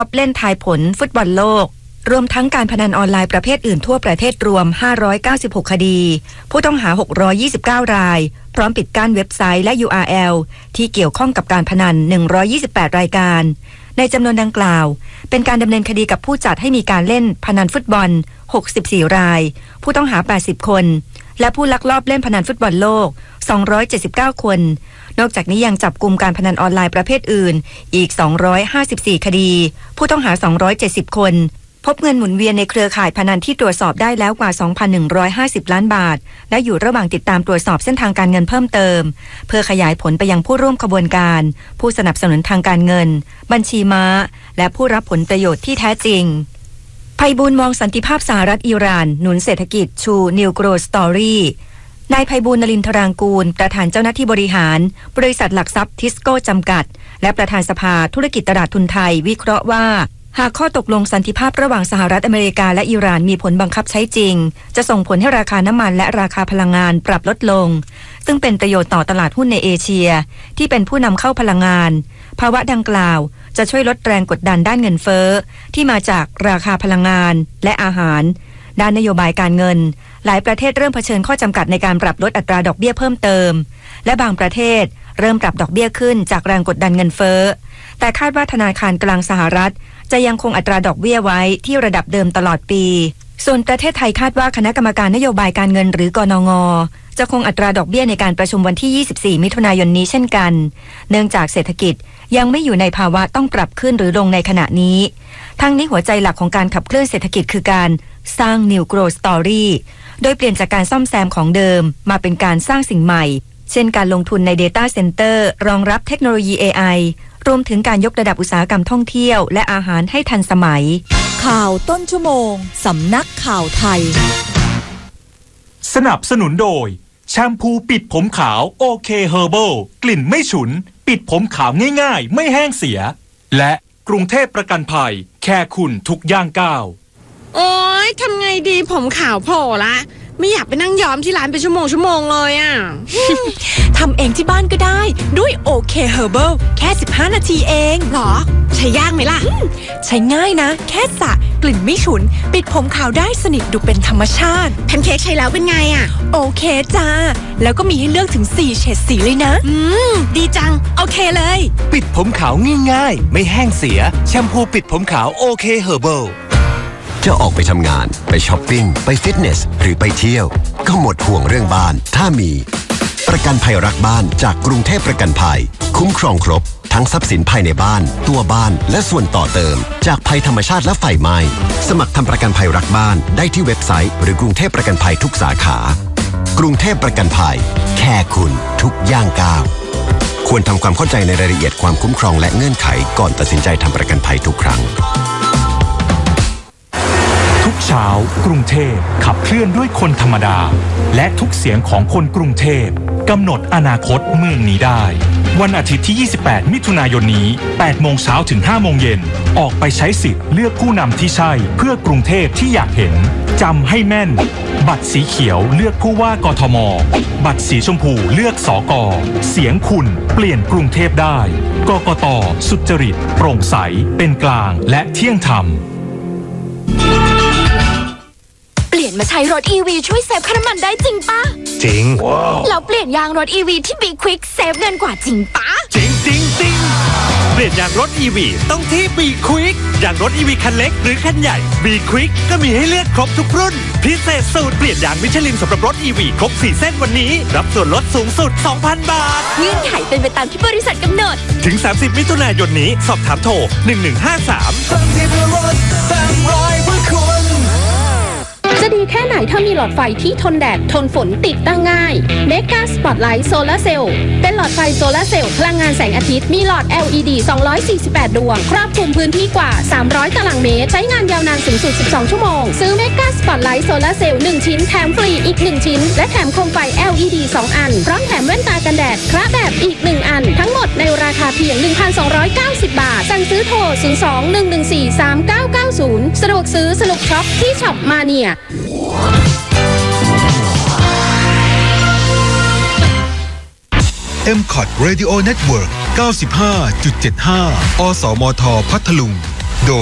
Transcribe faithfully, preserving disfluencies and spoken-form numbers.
เล่นทายผลฟุตบอลโลกรวมทั้งการพนันออนไลน์ประเภทอื่นทั่วประเทศรวมห้าร้อยเก้าสิบหกคดีผู้ต้องหาหกร้อยยี่สิบเก้ารายพร้อมปิดกั้นเว็บไซต์และ ยู อาร์ แอล ที่เกี่ยวข้องกับการพนันหนึ่งร้อยยี่สิบแปดรายการในจำนวนดังกล่าวเป็นการดำเนินคดีกับผู้จัดให้มีการเล่นพนันฟุตบอลหกสิบสี่รายผู้ต้องหาแปดสิบคนและผู้ลักลอบเล่นพนันฟุตบอลโลกสองร้อยเจ็ดสิบเก้าคนนอกจากนี้ยังจับกุมการพนันออนไลน์ประเภทอื่นอีกสองร้อยห้าสิบสี่คดีผู้ต้องหาสองร้อยเจ็ดสิบคนพบเงินหมุนเวียนในเครือข่ายพนันที่ตรวจสอบได้แล้วกว่า สองพันหนึ่งร้อยห้าสิบล้านบาทและอยู่ระหว่างติดตามตรวจสอบเส้นทางการเงินเพิ่มเติมเพื่อขยายผลไปยังผู้ร่วมขบวนการผู้สนับสนุนทางการเงินบัญชีม้าและผู้รับผลประโยชน์ที่แท้จริงไพบูลย์มองสันติภาพสหรัฐอิหร่านหนุนเศรษฐกิจชู New Growth Story นายไพบูลย์ นลินทรางกูลประธานเจ้าหน้าที่บริหารบริษัทหลักทรัพย์ทิสโก้จำกัดและประธานสภาธุรกิจตลาดทุนไทยวิเคราะห์ว่าหากข้อตกลงสันติภาพระหว่างสหรัฐอเมริกาและอิหร่านมีผลบังคับใช้จริงจะส่งผลให้ราคาน้ำมันและราคาพลังงานปรับลดลงซึ่งเป็นประโยชน์ต่อตลาดหุ้นในเอเชียที่เป็นผู้นำเข้าพลังงานภาวะดังกล่าวจะช่วยลดแรงกดดันด้านเงินเฟ้อที่มาจากราคาพลังงานและอาหารด้านนโยบายการเงินหลายประเทศเริ่มเผชิญข้อจำกัดในการปรับลดอัตราดอกเบี้ยเพิ่มเติมและบางประเทศเริ่มปรับดอกเบี้ยขึ้นจากแรงกดดันเงินเฟ้อแต่คาดว่าธนาคารกลางสหรัฐจะยังคงอัตราดอกเบี้ยไว้ที่ระดับเดิมตลอดปีส่วนประเทศไทยคาดว่าคณะกรรมการนโยบายการเงินหรือกนง.จะคงอัตราดอกเบี้ยในการประชุมวันที่ยี่สิบสี่มิถุนายนนี้เช่นกันเนื่องจากเศรษฐกิจยังไม่อยู่ในภาวะต้องปรับขึ้นหรือลงในขณะนี้ทั้งนี้หัวใจหลักของการขับเคลื่อนเศรษฐกิจคือการสร้าง New Growth Story โดยเปลี่ยนจากการซ่อมแซมของเดิมมาเป็นการสร้างสิ่งใหม่เช่นการลงทุนใน Data Center รองรับเทคโนโลยี เอ ไอ รวมถึงการยกระดับอุตสาหกรรมท่องเที่ยวและอาหารให้ทันสมัยข่าวต้นชั่วโมงสำนักข่าวไทยสนับสนุนโดยแชมพูปิดผมขาวโอเคเฮอร์เบิลกลิ่นไม่ฉุนปิดผมขาวง่ายๆไม่แห้งเสียและกรุงเทพประกันภัยแค่คุณทุกย่างก้าวโอ๊ยทำไงดีผมขาวโผล่ละไม่อยากไปนั่งย้อมที่ร้านเป็นชั่วโมงชั่วโมงเลยอ่ะทำเองที่บ้านก็ได้ด้วยโอเคเฮอร์เบิลแค่สิบห้านาทีเองหรอใช้ยากไหมล่ะใช้ง่ายนะแค่สระกลิ่นไม่ฉุนปิดผมขาวได้สนิทดูเป็นธรรมชาติแพนเค้กใช้แล้วเป็นไงอ่ะโอเคจ้าแล้วก็มีให้เลือกถึงสี่เฉดสีเลยนะอืมดีจังโอเคเลยปิดผมขาวง่ายๆไม่แห้งเสียแชมพูปิดผมขาวโอเคเฮอร์เบิลจะออกไปทำงานไปช้อปปิ้งไปฟิตเนสหรือไปเที่ยวก็หมดห่วงเรื่องบ้านถ้ามีประกันภัยรักบ้านจากกรุงเทพประกันภัยคุ้มครองครบทั้งทรัพย์สินภายในบ้านตัวบ้านและส่วนต่อเติมจากภัยธรรมชาติและไฟไหม้สมัครทำประกันภัยรักบ้านได้ที่เว็บไซต์หรือกรุงเทพประกันภัยทุกสาขากรุงเทพประกันภัยแค่คุณทุกย่างก้าวควรทำความเข้าใจในรายละเอียดความคุ้มครองและเงื่อนไขก่อนตัดสินใจทำประกันภัยทุกครั้งทุกเช้ากรุงเทพขับเคลื่อนด้วยคนธรรมดาและทุกเสียงของคนกรุงเทพกำหนดอนาคตเมืองนี้ได้วันอาทิตย์ที่ยี่สิบแปดมิถุนายนนี้แปดโมงเช้าถึงห้าโมงเย็นออกไปใช้สิทธิ์เลือกผู้นำที่ใช่เพื่อกรุงเทพที่อยากเห็นจำให้แม่นบัตรสีเขียวเลือกผู้ว่ากทมบัตรสีชมพูเลือกสก.เสียงคุณเปลี่ยนกรุงเทพได้กกต.สุจริตโปร่งใสเป็นกลางและเที่ยงธรรมเปลี่ยนมาใช้รถ อี วี ช่วยเซฟค่าน้ำมันได้จริงปะจริงแล้วเปลี่ยนยางรถ อี วี ที่ Be Quick เซฟเงินกว่าจริงปะจริงจริงจริงเปลี่ยนยางรถ อี วี ต้องที่ Be Quick ยางรถ อี วี คันเล็กหรือคันใหญ่ Be Quick ก็มีให้เลือกครบทุกรุ่นพิเศษสูตรเปลี่ยนยางมิชลินสำหรับรถ อี วี ครบสี่เส้นวันนี้รับส่วนลดสูงสุด สองพัน บาทเงื่อนไขเป็นไปตามที่บริษัทกำหนดถึงสามสิบมิถุนายนนี้สอบถามโทรหนึ่งหนึ่งห้าสามจะดีแค่ไหนถ้ามีหลอดไฟที่ทนแดดทนฝนติดตั้งง่าย Mega Spotlight Solar Cell เป็นหลอดไฟโซลาร์เซลล์พลังงานแสงอาทิตย์มีหลอด แอล อี ดี สองร้อยสี่สิบแปด ดวงครอบคลุมพื้นที่กว่าสามร้อยตารางเมตรใช้งานยาวนานสูงสุดสิบสองชั่วโมงซื้อ Mega Spotlight Solar Cell หนึ่งชิ้นแถมฟรีอีกหนึ่งชิ้นและแถมโคมไฟ แอล อี ดี สองอันพร้อมแถมแว่นตากันแดดคระแบบอีกหนึ่งอันทั้งหมดในราคาเพียง หนึ่งพันสองร้อยเก้าสิบ บาทสั่งซื้อโทรศูนย์ สอง หนึ่ง หนึ่ง สี่ สาม เก้า เก้า ศูนย์สะดวกซื้อสนุกช็อปที่ช็อปมาเนียเอ็ม คอท Radio Network เก้าสิบห้าจุดเจ็ดห้า อสมทพัทลุง